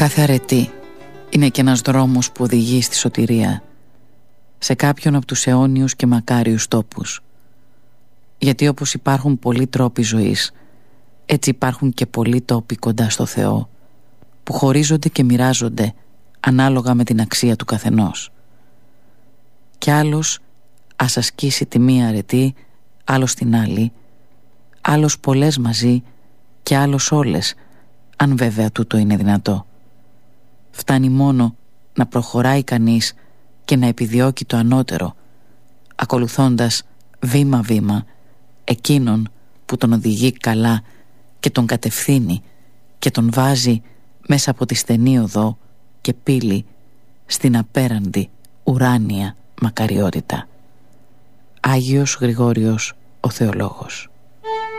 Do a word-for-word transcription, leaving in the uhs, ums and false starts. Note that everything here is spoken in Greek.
Κάθε αρετή είναι και ένας δρόμος που οδηγεί στη σωτηρία, σε κάποιον από τους αιώνιους και μακάριους τόπους. Γιατί όπως υπάρχουν πολλοί τρόποι ζωής, έτσι υπάρχουν και πολλοί τόποι κοντά στο Θεό, που χωρίζονται και μοιράζονται ανάλογα με την αξία του καθενός. Κι άλλος ας ασκήσει τη μία αρετή, άλλος την άλλη, άλλος πολλές μαζί και άλλος όλες, αν βέβαια τούτο είναι δυνατό. Φτάνει μόνο να προχωράει κανείς και να επιδιώκει το ανώτερο, ακολουθώντας βήμα-βήμα εκείνον που τον οδηγεί καλά και τον κατευθύνει και τον βάζει μέσα από τη στενή οδό και πύλη στην απέραντη ουράνια μακαριότητα. Άγιος Γρηγόριος ο Θεολόγος.